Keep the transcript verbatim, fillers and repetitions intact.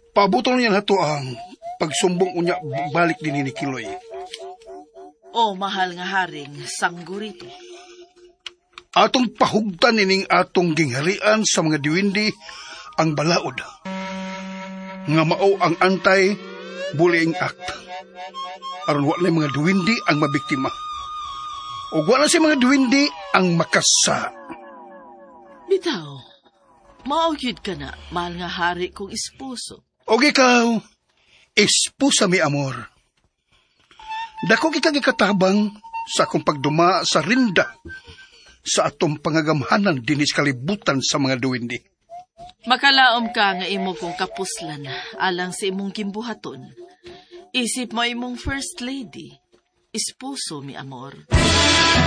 Pabutol niyan hato ang pagsumbong unya balik din ni Kiloy. O mahal nga haring, sanggurito. Atong pahugtan nining atong gingharian sa mga diwindi ang balaod. Nga mao ang anti-bullying act. Aron wala mga diwindi ang mabiktima. O wala si mga diwindi ang makasa. Bitaw, maugyod ka na, mahal nga hari kong esposo. O ikaw, esposa mi amor. Dako kita gikatabang sa akong pagduma sa rinda sa atong pangagamhanan dinis kalibutan sa mga duwindi. Makalaom ka nga imo kong kapuslan alang sa imong kimbuhaton. Isip mo imong first lady, esposo mi amor.